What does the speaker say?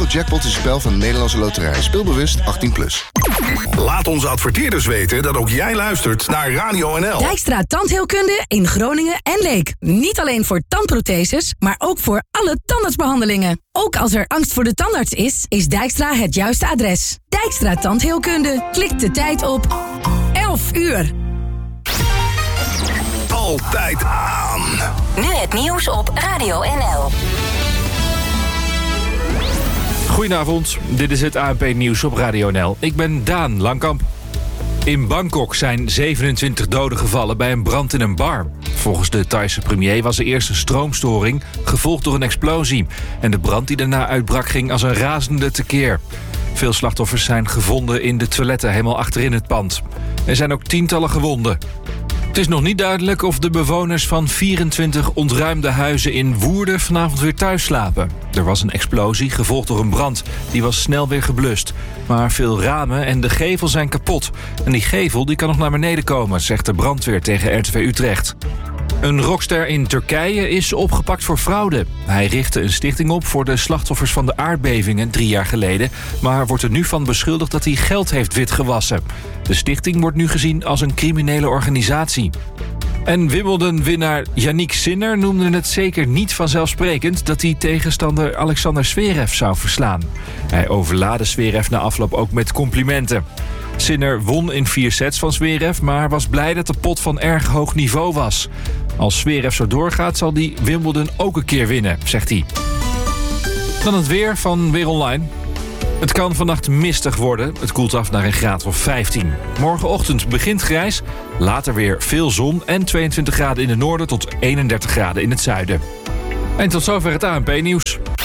Eurojackpot is een spel van de Nederlandse Loterij. Speelbewust 18+. Laat onze adverteerders weten dat ook jij luistert naar Radio NL. Dijkstra Tandheelkunde in Groningen en Leek. Niet alleen voor tandprotheses, maar ook voor alle tandartsbehandelingen. Ook als er angst voor de tandarts is Dijkstra het juiste adres. Dijkstra Tandheelkunde. Klik de tijd op 11 uur. Altijd aan. Nu het nieuws op Radio NL. Goedenavond, dit is het ANP-nieuws op Radio NL. Ik ben Daan Langkamp. In Bangkok zijn 27 doden gevallen bij een brand in een bar. Volgens de Thaise premier was er eerst een stroomstoring, gevolgd door een explosie. En de brand die daarna uitbrak ging als een razende tekeer. Veel slachtoffers zijn gevonden in de toiletten helemaal achterin het pand. Er zijn ook tientallen gewonden. Het is nog niet duidelijk of de bewoners van 24 ontruimde huizen in Woerden vanavond weer thuis slapen. Er was een explosie, gevolgd door een brand. Die was snel weer geblust. Maar veel ramen en de gevel zijn kapot. En die gevel die kan nog naar beneden komen, zegt de brandweer tegen RTV Utrecht. Een rockster in Turkije is opgepakt voor fraude. Hij richtte een stichting op voor de slachtoffers van de aardbevingen 3 jaar geleden... maar wordt er nu van beschuldigd dat hij geld heeft witgewassen. De stichting wordt nu gezien als een criminele organisatie. En Wimbledon-winnaar Yannick Sinner noemde het zeker niet vanzelfsprekend... dat hij tegenstander Alexander Zverev zou verslaan. Hij overlaadde Zverev na afloop ook met complimenten. Sinner won in 4 sets van Zverev, maar was blij dat de pot van erg hoog niveau was. Als Zverev zo doorgaat, zal hij Wimbledon ook een keer winnen, zegt hij. Dan het weer van Weer Online. Het kan vannacht mistig worden. Het koelt af naar een graad of 15. Morgenochtend begint grijs, later weer veel zon... en 22 graden in het noorden tot 31 graden in het zuiden. En tot zover het ANP-nieuws.